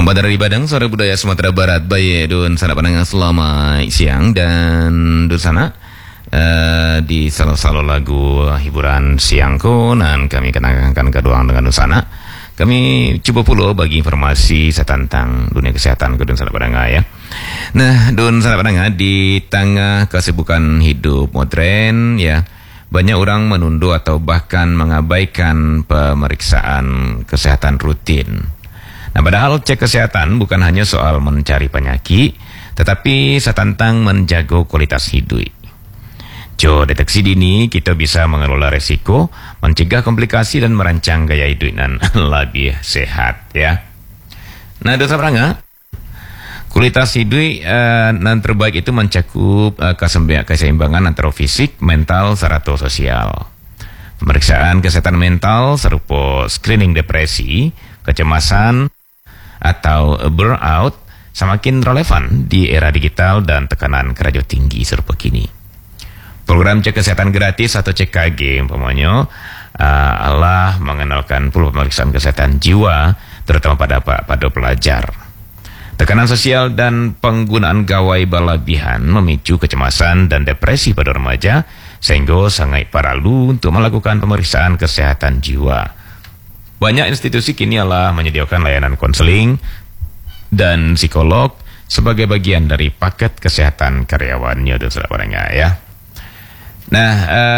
Membaca dari Padang, Suara Budaya Sumatera Barat, Baye Dun Sana Pandangan selamat siang. Dan Dun Sana di salah lagu hiburan siangku, dan kami kenangkan keduang dengan Dun Sana. Kami coba pula bagi informasi tentang dunia kesehatan ke Dun Sana Pandangan ya. Nah, Dun Sana Pandangan, di tengah kesibukan hidup modern ya, banyak orang menunda atau bahkan mengabaikan pemeriksaan kesehatan rutin. Nah, padahal cek kesehatan bukan hanya soal mencari penyakit, tetapi setantang menjaga kualitas hidup. Jo, deteksi dini kita bisa mengelola resiko, mencegah komplikasi dan merancang gaya hidup yang lebih sehat ya. Nah, Dr. Pranga, kualitas hidup yang terbaik itu mencakup keseimbangan antara fisik, mental, serta sosial. Pemeriksaan kesehatan mental serupa screening depresi, kecemasan, atau burnout semakin relevan di era digital dan tekanan kerja tinggi serupa kini. Program cek kesehatan gratis atau CKG umpamanya Allah mengenalkan pemeriksaan kesehatan jiwa terutama pada pelajar. Tekanan sosial dan penggunaan gawai berlebihan memicu kecemasan dan depresi pada remaja, sehingga sangat perlu untuk melakukan pemeriksaan kesehatan jiwa. Banyak institusi kini menyediakan layanan konseling dan psikolog sebagai bagian dari paket kesehatan karyawannya, ya. Nah,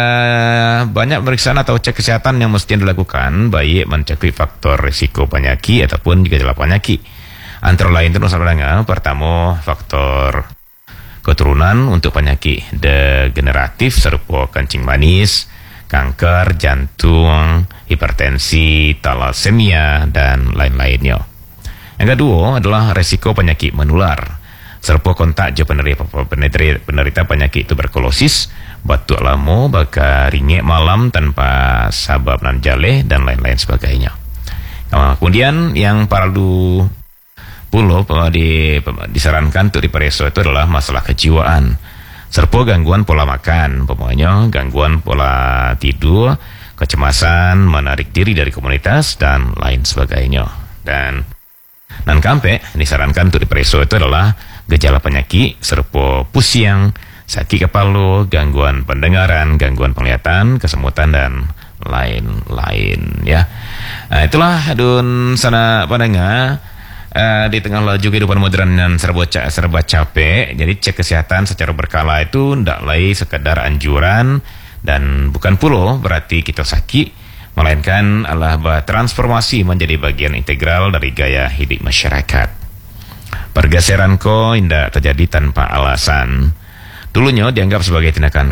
banyak pemeriksaan atau cek kesehatan yang mesti dilakukan, baik mencari faktor risiko penyakit ataupun gejala penyakit. Antara lain itu, pertama faktor keturunan untuk penyakit degeneratif serupa kencing manis, kanker, jantung, hipertensi, thalassemia, dan lain-lainnya. Yang kedua adalah resiko penyakit menular, serupa kontak je penderita penyakit tuberkulosis, batuk lama, bakar ringik malam tanpa sabab nan jaleh, dan lain-lain sebagainya. Kemudian yang perlu pula disarankan untuk diperiksa itu adalah masalah kejiwaan, serta gangguan pola makan, pokoknya gangguan pola tidur, kecemasan, menarik diri dari komunitas, dan lain sebagainya. Dan kampe disarankan untuk diperiksa itu adalah gejala penyakit serupa pusing, sakit kepala, gangguan pendengaran, gangguan penglihatan, kesemutan, dan lain-lain ya. Nah, itulah Dun Sana Pandangan. Di tengah laju kehidupan modern yang serba capek, jadi cek kesehatan secara berkala itu tidak lagi sekedar anjuran dan bukan pula berarti kita sakit, melainkan adalah transformasi menjadi bagian integral dari gaya hidup masyarakat. Pergeseran tidak terjadi tanpa alasan. Dulunya dianggap sebagai tindakan